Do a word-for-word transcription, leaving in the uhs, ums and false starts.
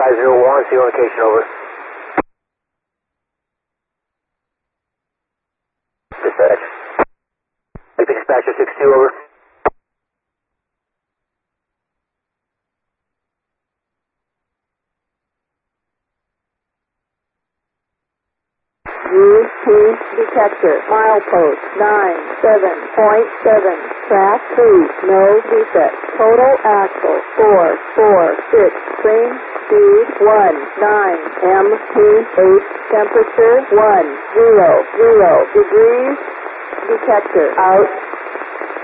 five zero one, see you location, over. Dispatch. Dispatcher six two, over. U P detector, milepost nine seven point seven, track three, no defect, total axle four four six, train speed one nine, M P eight, temperature one zero zero degrees, detector out.